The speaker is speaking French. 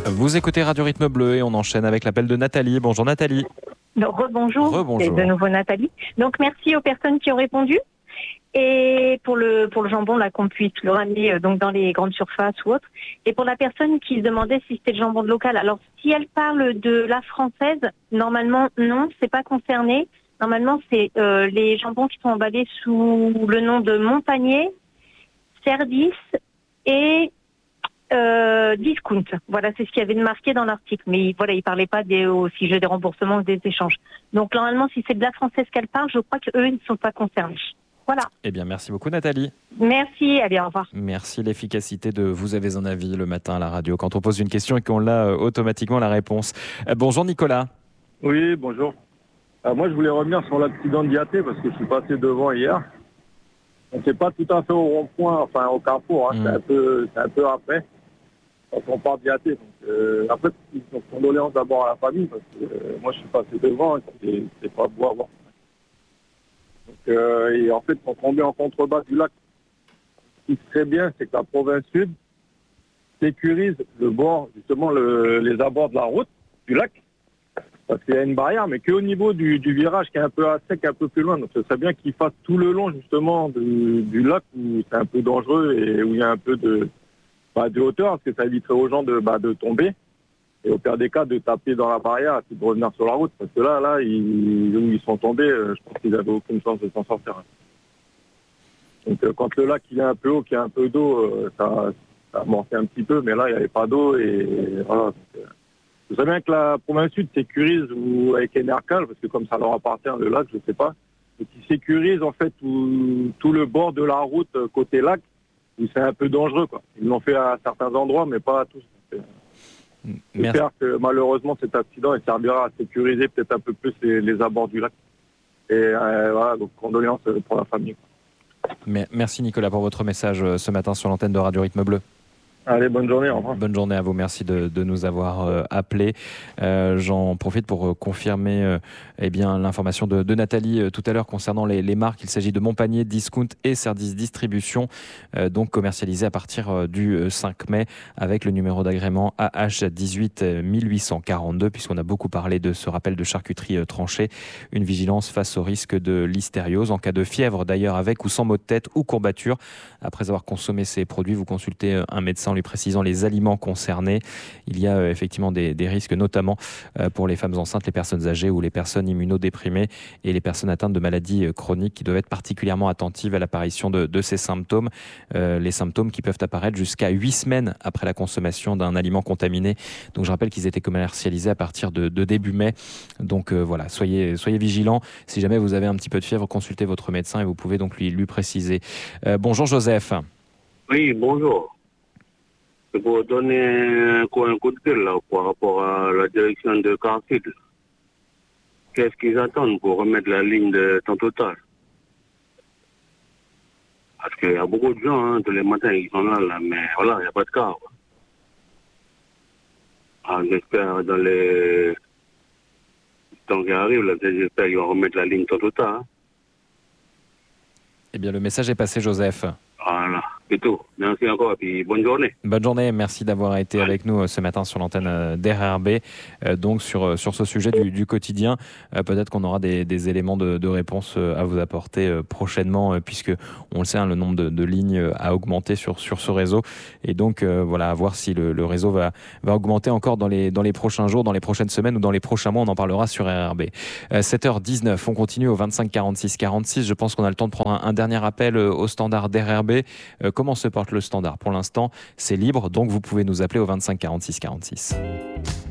Vous écoutez Radio Rythme Bleu et on enchaîne avec l'appel de Nathalie. Bonjour Nathalie. Rebonjour, Rebonjour. c'est de nouveau Nathalie. Donc merci aux personnes qui ont répondu. Et pour le jambon, là, qu'on puisse le ramener donc dans les grandes surfaces ou autres. Et pour la personne qui se demandait si c'était le jambon de local, alors si elle parle de la française, normalement non, c'est pas concerné. Normalement, c'est les jambons qui sont emballés sous le nom de Montpanier, Cerdis et Discount. Voilà, c'est ce qu'il y avait de marqué dans l'article. Mais voilà, il parlait pas au sujet des remboursements ou des échanges. Donc normalement, si c'est de la française qu'elle parle, je crois qu'eux, ils ne sont pas concernés. Voilà. Eh bien, merci beaucoup Nathalie. Merci, allez, au revoir. Merci, l'efficacité de Vous avez un avis le matin à la radio quand on pose une question et qu'on a automatiquement la réponse. Bonjour Nicolas. Oui, bonjour. Moi, je voulais revenir sur l'accident d'IAT parce que je suis passé devant hier. Donc, c'est pas tout à fait au rond-point, enfin au carrefour, c'est un peu après, quand on part d'IAT. Donc, après, donc, condoléances d'abord à la famille parce que moi, je suis passé devant et c'est pas beau à voir. Donc, et en fait, quand on est en contrebas du lac, ce qui serait bien, c'est que la province sud sécurise le bord, justement les abords de la route, du lac, parce qu'il y a une barrière, mais qu'au niveau du virage qui est un peu à sec, un peu plus loin. Donc, ce serait bien qu'il fasse tout le long, justement, du lac où c'est un peu dangereux et où il y a un peu de hauteur, parce que ça éviterait aux gens de tomber. Et au pire des cas, de taper dans la barrière et puis de revenir sur la route. Parce que là, où ils sont tombés, je pense qu'ils n'avaient aucune chance de s'en sortir. Donc, quand le lac il est un peu haut, qu'il y a un peu d'eau, ça amortit un petit peu, mais là, il n'y avait pas d'eau. Et voilà. Donc, je sais bien que la province sud sécurise ou avec Enercal, parce que comme ça leur appartient, le lac, je ne sais pas, et qui sécurise en fait tout le bord de la route côté lac, où c'est un peu dangereux, quoi. Ils l'ont fait à certains endroits, mais pas à tous. J'espère que malheureusement cet accident il servira à sécuriser peut-être un peu plus les abords du lac. Et voilà, donc condoléances pour la famille. Merci Nicolas pour votre message ce matin sur l'antenne de Radio Rythme Bleu. Allez, bonne journée, au revoir. Bonne journée à vous, merci de nous avoir appelés. J'en profite pour confirmer l'information de Nathalie tout à l'heure concernant les marques. Il s'agit de Montpanier, Discount et Cerdis Distribution, donc commercialisés à partir du 5 mai avec le numéro d'agrément AH18 1842, puisqu'on a beaucoup parlé de ce rappel de charcuterie tranchée. Une vigilance face au risque de listériose. En cas de fièvre d'ailleurs, avec ou sans maux de tête ou courbature, après avoir consommé ces produits, vous consultez un médecin lui précisant les aliments concernés. Il y a effectivement des risques, notamment pour les femmes enceintes, les personnes âgées ou les personnes immunodéprimées et les personnes atteintes de maladies chroniques qui doivent être particulièrement attentives à l'apparition de ces symptômes. Les symptômes qui peuvent apparaître jusqu'à 8 semaines après la consommation d'un aliment contaminé. Donc je rappelle qu'ils étaient commercialisés à partir de début mai. Donc voilà, soyez vigilants. Si jamais vous avez un petit peu de fièvre, consultez votre médecin et vous pouvez donc lui préciser. Bonjour Joseph. Oui, bonjour. C'est pour donner un coup de gueule là, par rapport à la direction de Carrefour. Qu'est-ce qu'ils attendent pour remettre la ligne de temps total? Parce qu'il y a beaucoup de gens, tous les matins, ils sont là, mais voilà, il n'y a pas de car. Alors, j'espère dans les temps qui arrivent, là, j'espère qu'ils vont remettre la ligne temps total. Eh bien, le message est passé, Joseph. Voilà, c'est tout. Merci encore et puis bonne journée. Bonne journée, merci d'avoir été avec nous ce matin sur l'antenne d'RRB. Donc sur ce sujet du quotidien, peut-être qu'on aura des éléments de réponse à vous apporter prochainement, puisque on le sait, le nombre de lignes a augmenté sur ce réseau. Et donc voilà, à voir si le réseau va augmenter encore dans les prochains jours, dans les prochaines semaines ou dans les prochains mois. On en parlera sur RRB. 7h19, on continue au 25 46 46. Je pense qu'on a le temps de prendre un dernier appel au standard d'RRB. Comment se porte le standard? Pour l'instant, c'est libre, donc vous pouvez nous appeler au 25 46 46.